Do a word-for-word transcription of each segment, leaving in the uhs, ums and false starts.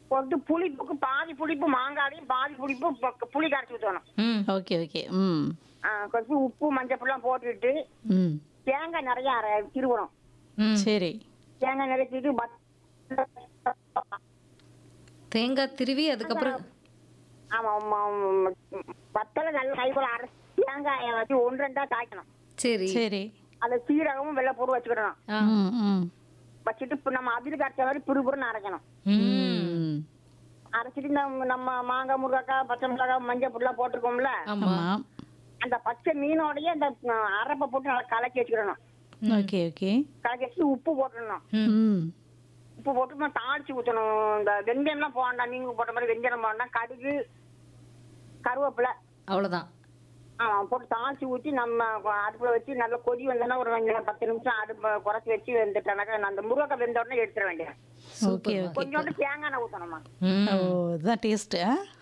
போட்டு புளிப்புக்கு பாதி புளிப்பு மாங்காயும் பாதி புளிப்பு ப- புளி கரைச்சி ஊற்றணும். ம். ஓகே ஓகே ம் கொஞ்சம் உப்பு மஞ்சள் போட்டுட்டு ம் தேங்காய் நிறைய அரை திருவணும். ம். சரி தேங்காய் நிறைச்சிட்டு பத்- தேங்காய் திருவி அதுக்கப்புறம் ஆமா ஆமா, ஆமா. வத்தலை நல்ல கைக்குள்ள அரைச்சி தேங்காயை வச்சு ஒன்று ரெண்டா காய்க்கணும். சரி. சரி அதை சீரகமும் வெள்ளைப்பூடு வச்சுக்கிடணும். ஆ. ம் ம் வச்சுட்டு இப்ப நம்ம அதில் கரைச்ச மாதிரி புருபுருன்னு அரைக்கணும். ம். ம் அரைச்சிட்டு நம்ம நம்ம மாங்காய் முருங்கைக்காய் பச்சை மிளகாய் மஞ்சள் பொருளாம் போட்டிருக்கோம்ல, ஆமா. ஆமா அந்த பச்சை மீனோடய அந்த அஹ், அரைப்பை போட்டு நல்லா கலக்கி வச்சுக்கிடணும். ஓகே ஓகே கலக்கி வச்சு உப்பு போட்டுடணும். ம் உப்பு போட்டு நம்ம தாளிச்சு ஊற்றணும். இந்த வெந்தயம்லாம் போக வேண்டாம், நீங்க போட்ட மாதிரி வெந்தயம் போக வேண்டாம். கடுகு கருவேப்பிலை அவ்வளவுதான். ஆமா போட்டு தாளிச்சு ஊற்றி நம்ம அடுப்புல வச்சு நல்லா கொதி வந்தோன்னா ஒரு வெங்க- பத்து நிமிஷம் அடுப்பை குறைச்சி வச்சு வெந்துட்டானாக்கா அந்த முருங்கை வெந்த உடனே எடுத்துட வேண்டியது. ஓகே ஓகே கொஞ்சோண்டு தேங்காய் எண்ணெய் ஊற்றணுமா. ம். ஓ இதுதான் டேஸ்ட்டு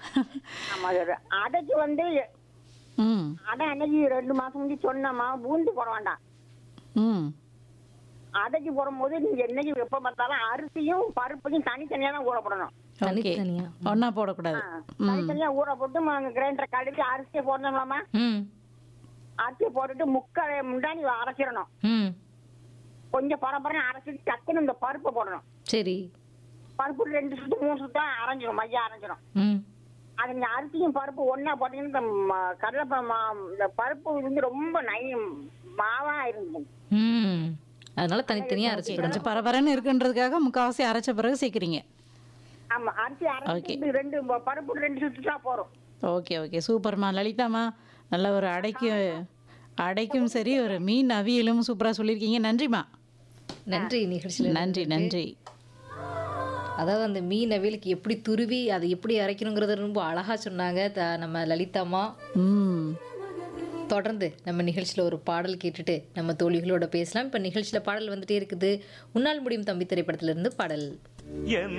ஆமா அது அடைக்கு வந்து ம் அடை அன்னைக்கு ரெண்டு மாசம் முந்தி சொன்னோமா பூந்தி போட வேண்டாம். ம் அடைக்கு போடும்போது நீங்க என்னைக்கு எப்ப பார்த்தாலும் அரிசியும் பருப்பையும் தனித்தனியா தான் ஊற போடணும். ஓகே தனித்தனியா. ஒன்றா போடக்கூடாது ம் தனித்தனியா ஊற போட்டு கிரைண்டரை கழுவி அரிசியை போடணும்லாமா. ம். அரிசியை போட்டுட்டு முக்கால் முண்டானி அரைச்சிடணும். ம். கொஞ்சம் பரபரம் அரைச்சிட்டு டக்குன்னு இந்த பருப்பை போடணும். சரி. பருப்பு ரெண்டு சுத்து மூணு சுத்தா அரைஞ்சிடும், மையா அரைஞ்சிடும். ம். அது நீங்க அரிசியும் பருப்பு ஒன்னா போட்டீங்கன்னா இந்த ம- கடலைப்ப மா இந்த பருப்பு வந்து ரொம்ப நை மாவா இருந்தது. ம். அதனால தனித்தனியா அரைச்சிக்கணும். கொஞ்சம் பரபரன்னு இருக்குன்றதுக்காக முக்கால்வாசி அரைச்ச பிறகு சேர்க்குறீங்க. ஆமா அரிசி அரைச்சி ரெண்டு ப- பருப்பு ரெண்டு சுத்துட்டா போறோம். ஓகே ஓகே சூப்பர்மா லலிதாம்மா. நல்ல ஒரு அடைக்கு அடைக்கும் சரி ஒரு மீன் அவியலும் சூப்பராக சொல்லியிருக்கீங்க. நன்றிம்மா. நன்றி நிகழ்ச்சியில் நன்றி நன்றி. அதாவது அந்த மீன் அவியலுக்கு எப்படி துருவி அதை எப்படி அரைக்கணுங்கிறத ரொம்ப அழகா சொன்னாங்க த- நம்ம லலிதாம்மா. ம் தொடர்ந்து நம்ம நிகழ்ச்சியில் ஒரு பாடல் கேட்டுட்டு நம்ம தோழிகளோட பேசலாம். இப்போ நிகழ்ச்சியில் பாடல் வந்துட்டே இருக்குது. உன்னால் முடியும் தம்பி திரைப்படத்திலிருந்து பாடல்.